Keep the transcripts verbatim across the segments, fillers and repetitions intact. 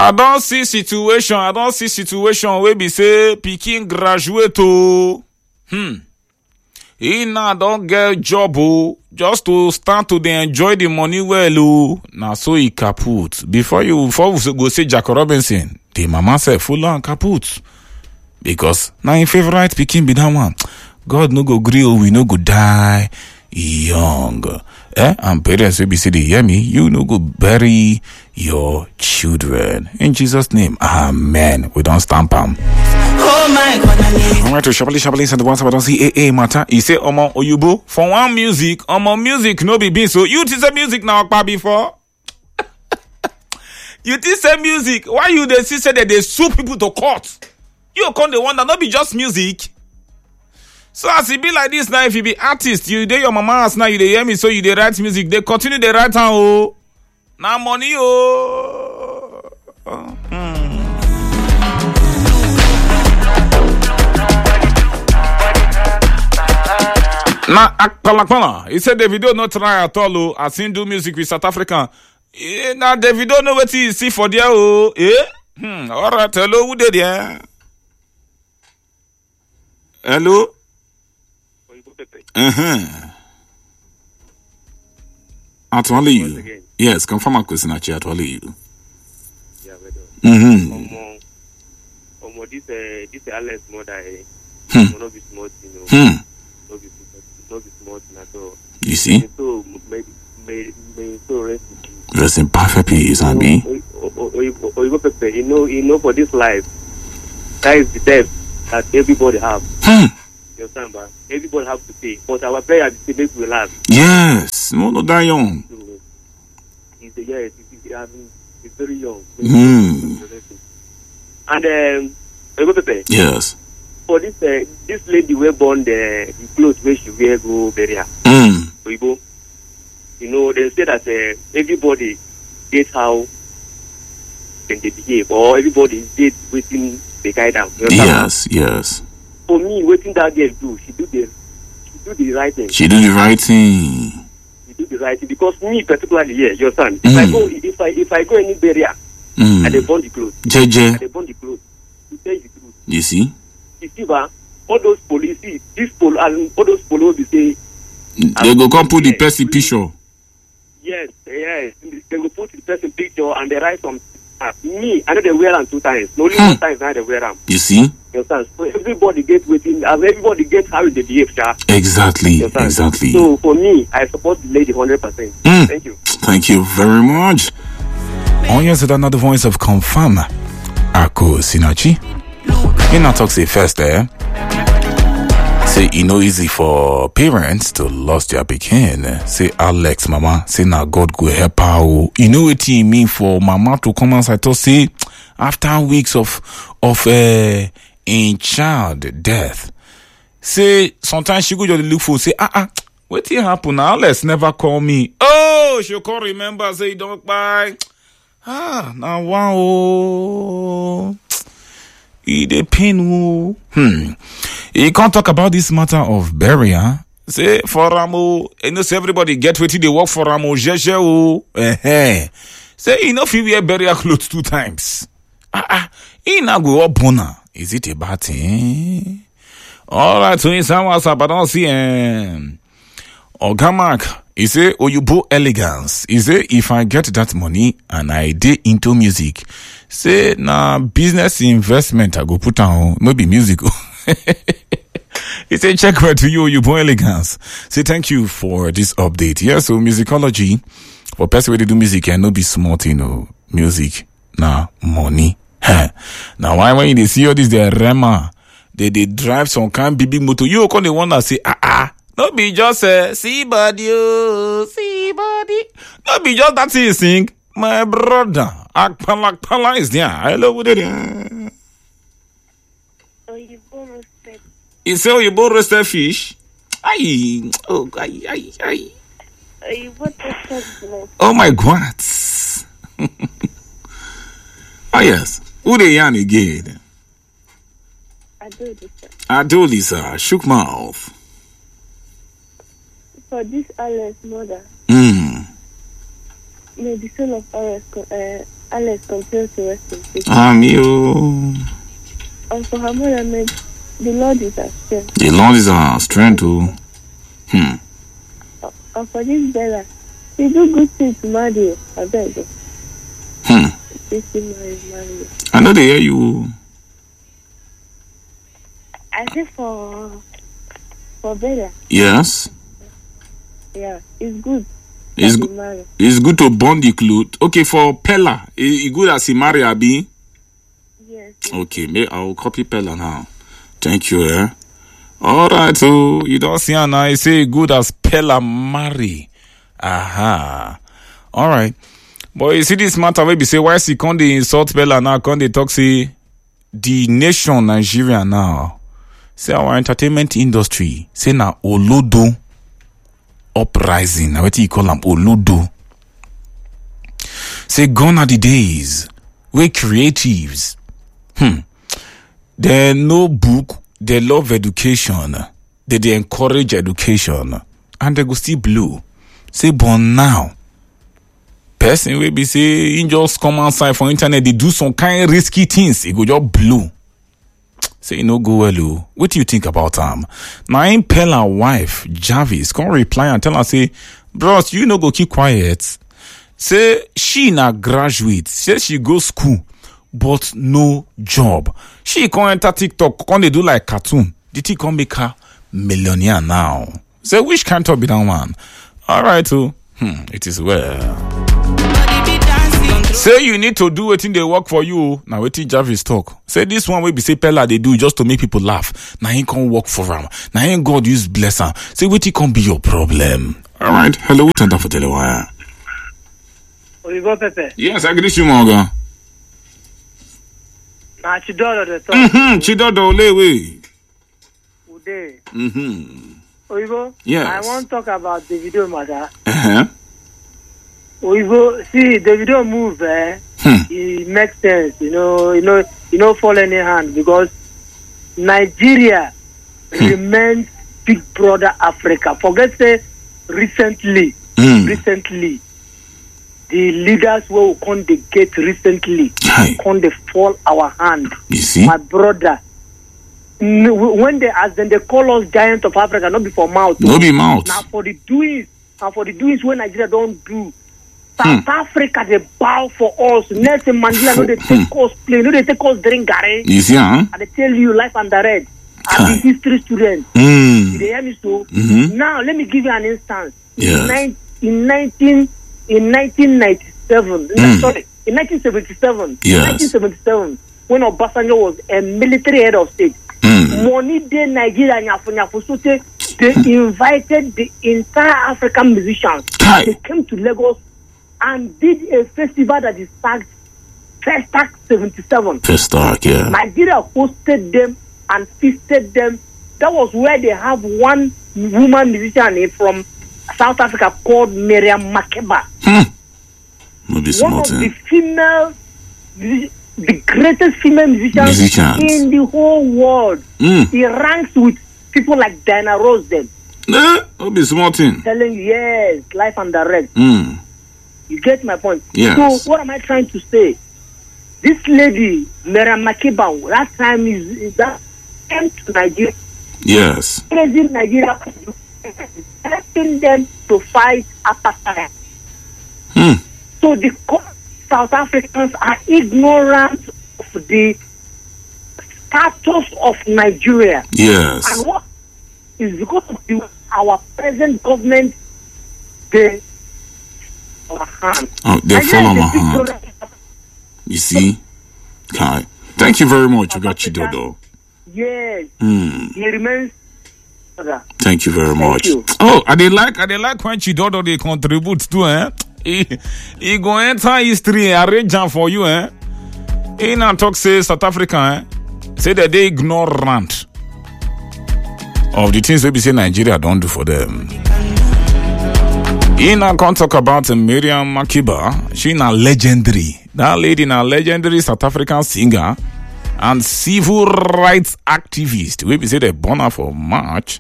I don't see situation. I don't see situation where we say pikin graduate to. Hmm. He now don't get job oh, just to start to dey enjoy the money well oh. Now so he kaput. Before you before we go say Jack Robinson, the mama said full on kaput. Because now in favorite pikin be that one. God no go gree oh, we no go die young. Eh? And parents will be say, hear me, you no go bury your children. In Jesus' name, amen. We don't stamp them. Oh my God. All right, to Shabali Shabali said the ones I don't see A A matter. He say, Omo Oyubo, for one music, Omo music no be being so. You teach the music now, Akpa before. You teach the music. Why you they see say that they sue people to court? You come the one that not be just music. So as it be like this now, if you be artist, you dey your mama house now, you dey hear me, so you dey write music, they continue the write down oh. Now money oh. oh. Hmm. Now akpalakpala, he said Davido no try at all oh, as him do music with South African. Eh, now Davido know what he see for there oh. Eh? Hmm. All right, hello, who did there? Hello. Uh-huh. Actually you. Yes, confirm a question actually actually you. Yeah, we do. Mm-hmm. Um, um, um, this uh, this Alex mother eh, Hmm. not be smart, you know. Hmm. Not be not be smart at all. You see? So may may may so rest. Rest in perfect peace, Abi. You know, you know, for this life, that is the debt that everybody have. Hmm. You understand, but everybody have to pay. But our prayer is to make we laugh. Yes. No, no, die young. So, he's a, yes, he's, he's, I mean, he's very young. Hmm. And um, Yes. for this uh, this lady we born the, the clothes where she wear go bury her. Hmm. You know, they say that uh, everybody gets how when they behave, or everybody did within the guidance. Yes, yes. For me, waiting that girl do, she do the she do the right thing. She do the right thing. She do the right thing because me particularly here, your son. If Mm. I go, if I if I go any barrier, Mm. and they burn the clothes, J J. and they burn the clothes, to tell you the truth. You see? You see, ba, all those police, see, this pol, and all those polo will say, They go come put the person picture. yes, yes, they will put the person picture and they write some. Uh, me, I know they wear them two times. No, only Hmm. one time now they wear them. You see? You understand? So everybody gets within, as everybody gets how they behave, sha. Exactly, You understand? exactly. So for me, I support the lady hundred percent. Mm. Thank you. Thank you very much. On yes, another voice of confirm. Ako Sinachi. You not talk say first there. Say you know easy for parents to lost their pikin. Say Alex mama. Say now God go help her. You know what he mean for mama to come outside to say after weeks of of uh, in child death. Say sometimes she go just look for say ah ah. What happen now? Alex never call me. Oh, she can't remember. Say don't buy. Ah, now wow. It a pain. Hmm. You can't talk about this matter of burial. Say for Ramo, you know, say everybody get waiting they work for Ramo. Jeje o. Eh. Say you know if you wear burial clothes two times. Ah ah. He now go up bona. Is it a bad thing? All right. So in some WhatsApp, I don't see him. Ogamak, he say, Oyubo elegance. He say, if I get that money and I dey into music, say, na business investment I go put on, no be music. He say, check right to you, Oyubo elegance. Say, thank you for this update. Yeah, so musicology, for person where they do music, and no be smart, you know, music, na money. Now, why when you see all this, they rema, they, they drive some kind of big motor, you call the one that say, ah, ah, no be just uh, see body, oh, see body. No be just that thing sing. My brother, Akpala Akpala is there. Hello, what it is? Oyubo roasted. You say Oyubo roasted fish? Aye, oh, aye, aye, aye. Oyubo roasted blood. Oh my God. Oh yes, who they yarn again? Adolisa. Adolisa, shook mouth. For this Alex mother, Hmm. may the soul of Alex uh, Alex continues to rest in peace. Amigo. And for her mother, made the Lord is our strength. The Lord is our strength, too. Hmm. And for this Bella, she do good things to marry you. I beg you. Hmm. This is marry, marry you. I know they hear you. I think for for Bella, Yes. yeah, it's good. It's, that go- you marry. it's good to bond the clothes. Okay, for Pella, it's good as he marry Abi. Yes. Okay, may I'll copy Pella now. Thank you, eh? All right, so you don't see her now. I say good as Pella marry. Aha. All right. But you see this matter where be say why she can't they insult Pella now? Can't they talk say the nation Nigeria now? Say our entertainment industry. Say na Olodo uprising. Now what you call them Olodo. Say gone are the days where creatives. Hmm. They no book. They love education. They they encourage education. And they go still blue. Say, but now, person will be say, in just come outside for internet, they do some kind of risky things. It go just blue. Say, no go well, oh. What do you think about them? Now, in Pella wife, Jarvis, come reply and tell her, say, bros, you no go keep quiet. Say, she na graduate. Say, she go school, but no job. She come enter TikTok, come they do like cartoon. The thing come make her millionaire now. Say, which can't be that one? All right, too. Hmm, it is well. Say you need to do wetin dey work for you. Now wetin Jarvis talk. Say this one wey be say Pella they do just to make people laugh. Now he can't work for am. Now ain't God use bless am. Say wetin can be your problem. All right. Hello, we turn for Telewire. Oliver Pepe. Yes, I greet you, Morgan. Na Chidodo the talk. Mm-hmm. Chidodo Lewe. Ude. Mm-hmm. Oliver. Yes. I want to talk about the video matter. Uh-huh. Oliver, see the video move. Eh? Hmm. It makes sense. You know. You know. You know. Fall any hand because Nigeria Hmm. remains Big Brother Africa. Forget say recently. Mm. Recently. The leaders will come the gate recently. Hi. Come they fall our hand. You see? My brother. N- When they ask them, they call us giant of Africa, not before mouth. No be mouth. Now for the doings, now for the doings when Nigeria don't do. South Hmm. Africa they bow for us. Nelson Mandela no they take us play, no they take us drink Gary. You see, huh? And they tell you life and the red. As Hi. a history student. Mm. They hear me so. Mm-hmm. Now let me give you an instance. Yes. In, nine, in nineteen in nineteen ninety-seven, Mm. sorry, in nineteen seventy-seven, Yes. nineteen seventy-seven, when Obasanjo was a military head of state, Mm. money day Nigeria nyafu nyafu so they they invited the entire African musicians. Hi. They came to Lagos and did a festival that is tagged Festac seventy-seven. First talk, yeah. Nigeria hosted them and feasted them. That was where they have one woman musician from South Africa called Miriam Makeba. Hmm. No be One smart, of the eh? female, the greatest female musicians, Musicians. in the whole world. Mm. He ranks with people like Diana Ross then. Eh? No be smart thing. Telling you, yes, life and direct. Mm. You get my point? Yes. So what am I trying to say? This lady, Miriam Makeba, that time is, is that came to Nigeria. Yes. President Nigeria helping them to fight apartheid. Hmm. So the co- South Africans are ignorant of the status of Nigeria. Yes. And what is because of the, our present government, they our hand. Oh, they fall on Nigeria my is a hand. big brother. You see? Kai. Thank you very much. We got you, Dodo. Yes, Mm. he remains. brother. Thank you very much. you. Oh, I they like, I they like when Chidodo they contribute to, eh? He, he go enter history, arrange am for you, eh? He now talk say South Africa, eh? Say that they ignorant of the things we say Nigeria don't do for them. He now can talk about Miriam Makeba. She na legendary. That lady na legendary South African singer and civil rights activist. We be say they born her for March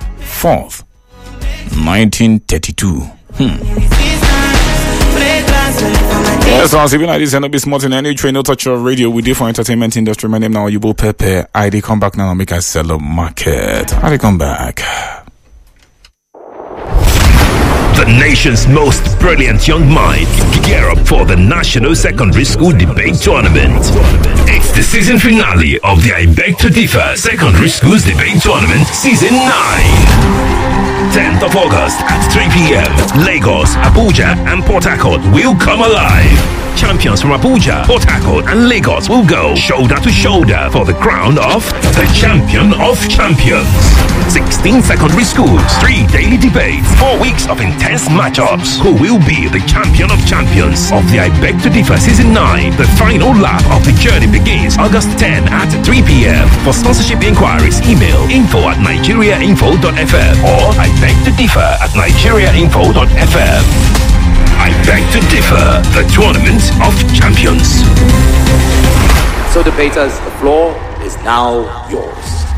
fourth, nineteen thirty-two. Hmm. Yes, so as even like this, and be smart in any train, no touch your radio. We do for entertainment industry. My name now, you will Pepe. I they come back now and make a sell a market. I they come back. The nation's most brilliant young minds gear up for the National Secondary School Debate Tournament. It's the season finale of the I Beg to Differ Secondary Schools Debate Tournament Season nine. tenth of August at three p.m. Lagos, Abuja and Port Harcourt will come alive. Champions from Abuja, Port Harcourt and Lagos will go shoulder to shoulder for the crown of the Champion of Champions. sixteen secondary schools, three daily debates, four weeks of intense matchups. Who will be the Champion of Champions of the I Beg to Differ Season nine? The final lap of the journey begins August tenth at three p.m. For sponsorship inquiries, email info at nigeriainfo dot f m or I beg to differ at nigeriainfo dot f m. I Beg to Differ, the Tournament of Champions. So debaters, the floor is now yours.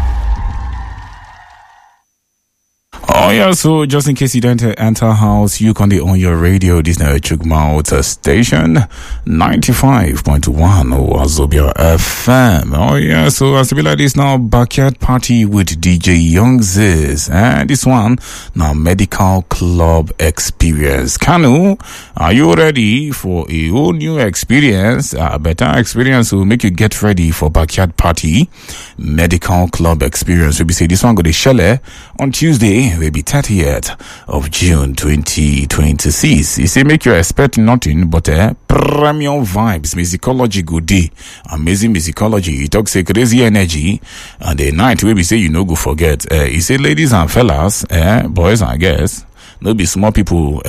Oh yeah, so just in case you don't enter house, you can on your radio. This is Chugma station ninety-five point one Wazobia F M. Oh yeah, so as to be like this now, backyard party with D J Youngzis. And this one now, medical club experience. Kanu, are you ready for a whole new experience? A better experience will make you get ready for backyard party. Medical club experience. We'll be saying this one go to Shelle on Tuesday. Will be thirtieth of June twenty twenty-six. He say make you expect nothing but a uh, premium vibes, musicology good day, amazing musicology. He talks say crazy energy, and the night where we say you no go forget. Uh, he say ladies and fellas, uh, boys and girls, no be small people.